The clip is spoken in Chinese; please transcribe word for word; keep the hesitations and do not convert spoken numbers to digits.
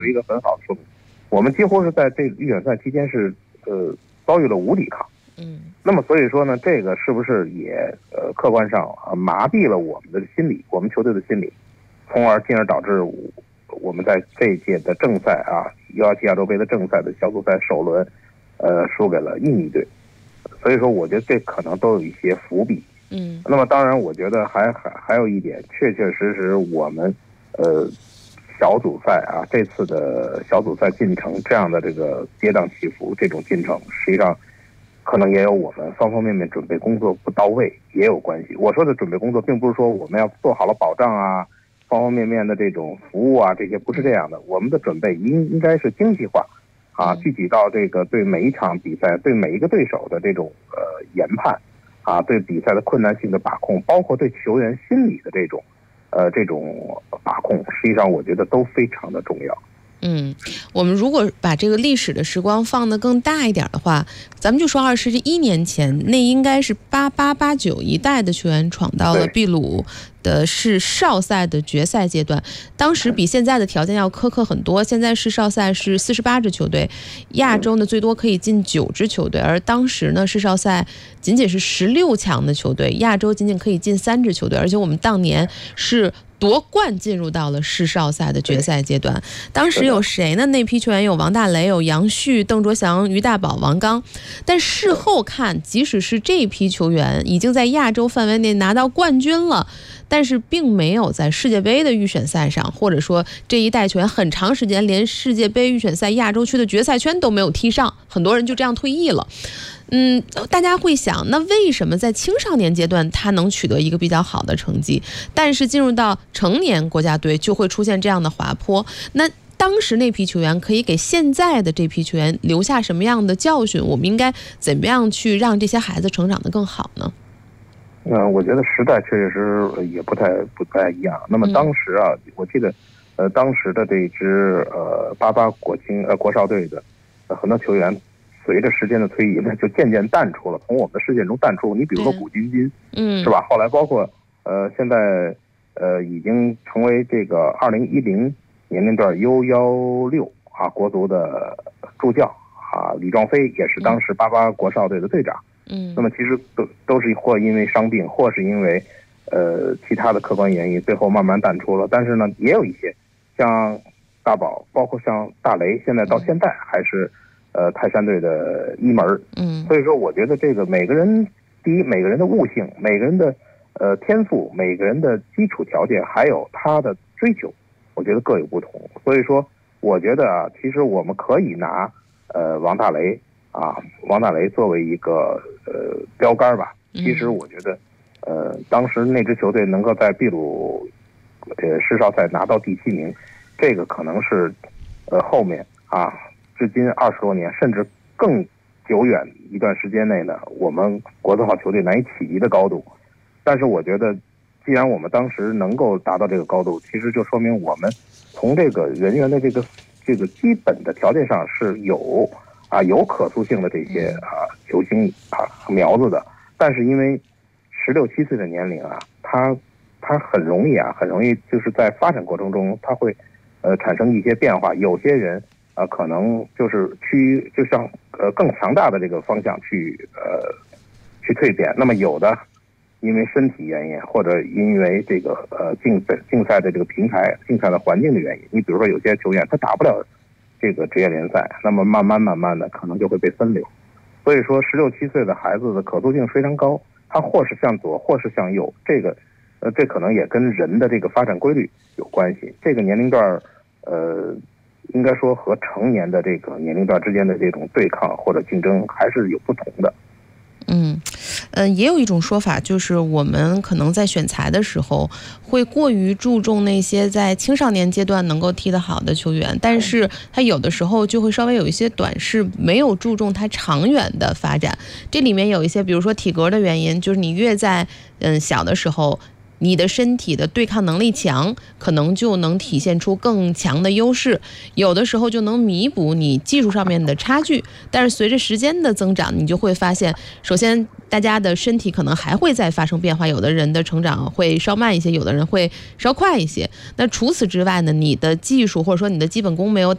是一个很好的说明。我们几乎是在这预选赛期间是呃遭遇了无抵抗。 嗯， 那么所以说呢，这个是不是也呃客观上啊麻痹了我们的心理，我们球队的心理，从而进而导致我们在这一届的正赛啊，U二七亚洲杯的正赛的小组赛首轮，呃，输给了印尼队。所以说，我觉得这可能都有一些伏笔。 嗯， 那么当然，我觉得还还还有一点，确确实实我们呃小组赛啊，这次的小组赛进程这样的这个跌宕起伏，这种进程实际上可能也有我们方方面面准备工作不到位也有关系。我说的准备工作，并不是说我们要做好了保障啊，方方面面的这种服务啊，这些不是这样的。我们的准备应应该是精细化啊，具体到这个对每一场比赛、对每一个对手的这种呃研判啊，对比赛的困难性的把控，包括对球员心理的这种呃这种把控，实际上我觉得都非常的重要。 嗯，我们如果把这个历史的时光放得更大一点的话，咱们就说二十一年前，那应该是八八八九一代的球员闯到了秘鲁的是少赛的决赛阶段，当时比现在的条件要苛刻很多。现在是少赛是四十八支球队，亚洲呢最多可以进九支球队，而当时呢是少赛仅仅是十六强的球队，亚洲仅仅可以进三支球队，而且我们当年是夺冠进入到了世少赛的决赛阶段。当时有谁呢？那批球员有王大雷、有杨旭、邓卓翔、于大宝、王刚。但事后看，即使是这批球员已经在亚洲范围内拿到冠军了，但是并没有在世界杯的预选赛上，或者说这一代球员很长时间连世界杯预选赛亚洲区的决赛圈都没有踢上，很多人就这样退役了。嗯，大家会想，那为什么在青少年阶段他能取得一个比较好的成绩，但是进入到成年国家队就会出现这样的滑坡？那当时那批球员可以给现在的这批球员留下什么样的教训？我们应该怎么样去让这些孩子成长得更好呢？ 嗯、呃，我觉得时代确实也不太不太一样。那么当时啊，嗯、我记得，呃，当时的这支呃八八国青呃国少队的、呃、很多球员，随着时间的推移呢，就渐渐淡出了，从我们的视线中淡出。你比如说古津津，嗯，是吧？后来包括呃现在呃已经成为这个二零一零年龄段 U 幺六啊国足的助教啊李壮飞，也是当时八八国少队的队长。嗯，那么其实都都是或因为伤病，或是因为呃其他的客观原因，最后慢慢淡出了。但是呢，也有一些像大宝，包括像大雷，现在到现在还是呃泰山队的一门。嗯，所以说我觉得这个每个人，第一，每个人的悟性，每个人的呃天赋，每个人的基础条件，还有他的追求，我觉得各有不同。所以说，我觉得啊，其实我们可以拿呃王大雷。啊，王大雷作为一个呃标杆吧，其实我觉得，呃，当时那支球队能够在秘鲁呃世少赛拿到第七名，这个可能是呃后面啊，至今二十多年甚至更久远一段时间内呢，我们国字号球队难以企及的高度。但是我觉得，既然我们当时能够达到这个高度，其实就说明我们从这个人员的这个这个基本的条件上是有。啊，有可塑性的这些啊球星啊苗子的，但是因为十六七岁的年龄啊，他他很容易啊，很容易就是在发展过程中，他会呃产生一些变化。有些人啊、呃，可能就是趋就向呃更强大的这个方向去呃去蜕变。那么有的因为身体原因，或者因为这个呃竞赛竞赛的这个平台、竞赛的环境的原因，你比如说有些球员他打不了这个职业联赛，那么慢慢慢慢的可能就会被分流。所以说十六七岁的孩子的可塑性非常高，他或是向左或是向右，这个呃这可能也跟人的这个发展规律有关系。这个年龄段呃应该说和成年的这个年龄段之间的这种对抗或者竞争还是有不同的。 嗯，呃，也有一种说法，就是我们可能在选材的时候会过于注重那些在青少年阶段能够踢得好的球员，但是他有的时候就会稍微有一些短视，没有注重他长远的发展。这里面有一些，比如说体格的原因，就是你越在嗯小的时候，你的身体的对抗能力强，可能就能体现出更强的优势，有的时候就能弥补你技术上面的差距。但是随着时间的增长，你就会发现，首先大家的身体可能还会再发生变化，有的人的成长会稍慢一些，有的人会稍快一些。那除此之外呢，你的技术或者说你的基本功没有